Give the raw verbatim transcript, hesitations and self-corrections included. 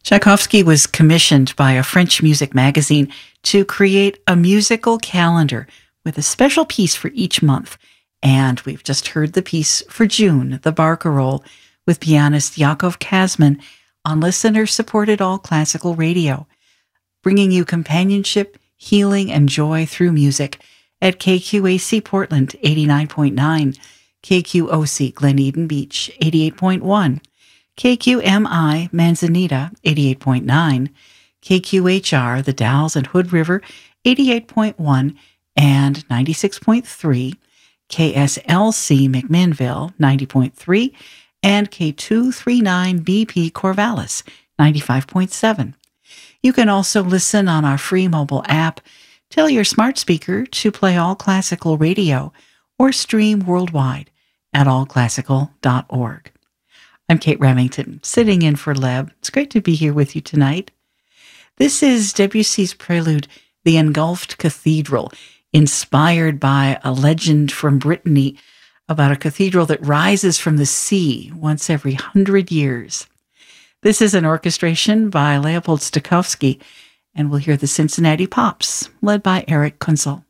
Tchaikovsky was commissioned by a French music magazine to create a musical calendar with a special piece for each month. And we've just heard the piece for June, the Barcarolle, with pianist Yakov Kazman on listener-supported all-classical radio, bringing you companionship, healing, and joy through music at K Q A C Portland eighty-nine point nine, K Q O C Glen Eden Beach eighty-eight point one, K Q M I Manzanita eighty-eight point nine, K Q H R The Dalles and Hood River eighty-eight point one and ninety-six point three, K S L C McMinnville ninety point three, and K two thirty-nine B P Corvallis ninety-five point seven. You can also listen on our free mobile app. Tell your smart speaker to play All Classical Radio or stream worldwide at all classical dot org. I'm Kate Remington, sitting in for Leb. It's great to be here with you tonight. This is Debussy's prelude, The Engulfed Cathedral, inspired by a legend from Brittany about a cathedral that rises from the sea once every hundred years. This is an orchestration by Leopold Stokowski, and we'll hear the Cincinnati Pops, led by Eric Kunzel.